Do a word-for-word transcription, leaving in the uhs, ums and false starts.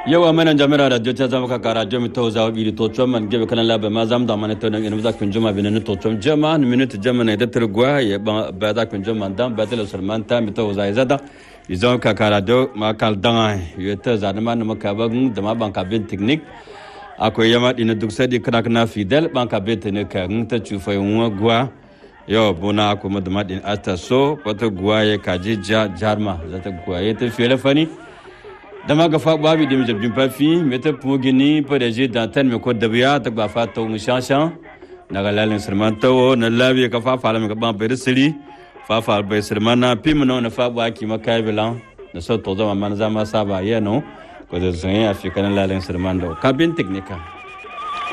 yawa mana jami'a radio ta zama ka radio mi to zawo bi to chom man gebe kana labe ma zam da mana to nan ina za kun juma bi nan to chom jama minute jama ne da turgwa ya ba za kun juma dan ba da sulman ta mi to zai zada izon ka radio ma kal dan ya ta zada man ma ka ba da ma ban ka bin technique akwai yama dina duk sai di kana kana fidel ban ka bin ne ka ta chufa yunwa gwa yo bona kuma da ma din asta so wata gwa ya kaji jarma za ta gwa ya ta fere fani dama ga fa babi dim jabjum pafi meta pugini podeje dantan me ko dabiya ta ba fa to mushanshan naga lalin sirmanto na labi ka fa fala me ka ban pere sili fa fa be sirmana pimno na fa ba ki makai bilan na so to zama man zama saba yeno ko da zan ya fi kana lalin sirmando kabin teknika